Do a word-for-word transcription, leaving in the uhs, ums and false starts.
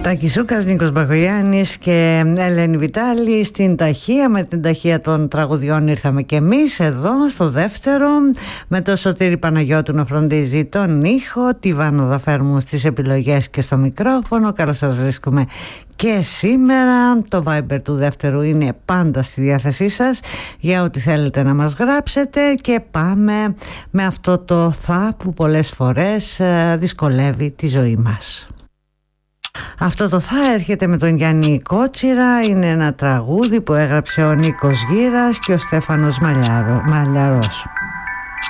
Τάκης Σούκας, Νίκος Μπακογιάννης και Ελένη Βιτάλη στην ταχεία. Με την ταχεία των τραγουδιών ήρθαμε και εμείς εδώ στο δεύτερο, με το Σωτήρη Παναγιώτου να φροντίζει τον ήχο, τη Βάνο Δαφέρμου στις επιλογές και στο μικρόφωνο. Καλώς σας βρίσκουμε και σήμερα. Το Viber του δεύτερου είναι πάντα στη διάθεσή σας για ό,τι θέλετε να μας γράψετε, και πάμε με αυτό το θα που πολλές φορές δυσκολεύει τη ζωή μας. Αυτό το θα έρχεται με τον Γιάννη Κότσιρα. Είναι ένα τραγούδι που έγραψε ο Νίκος Γύρας και ο Στέφανος Μαλιάρο, Μαλιαρός.